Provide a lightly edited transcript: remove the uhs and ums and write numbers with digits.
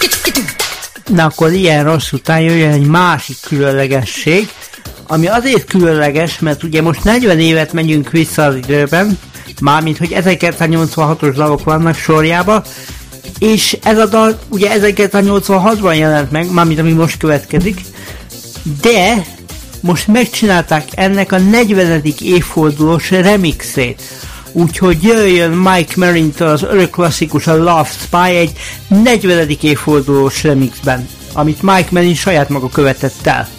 Na akkor ilyen rossz után jöjjön egy másik különlegesség, ami azért különleges, mert ugye most 40 évet megyünk vissza az időben, mármint hogy 1986-os dalok vannak sorjában, és ez a dal ugye 1986-ban jelent meg, mármint ami most következik, de most megcsinálták ennek a 40. évfordulós remixét. Úgyhogy jöjjön Mike Marintől az örök klasszikus, a Love Spy egy 40. évfordulós remixben, amit Mike Marin saját maga követett el.